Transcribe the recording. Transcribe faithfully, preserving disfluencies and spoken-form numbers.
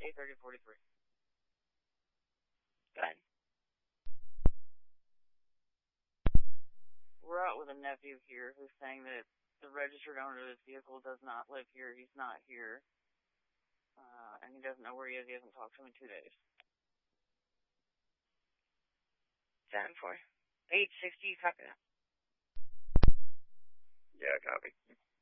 eight thirty forty-three. Go ahead. We're out with a nephew here who's saying that the registered owner of this vehicle does not live here. He's not here. Uh, and he doesn't know where he is. He hasn't talked to him in two days. seven four. eight sixty, copy that. Yeah, copy.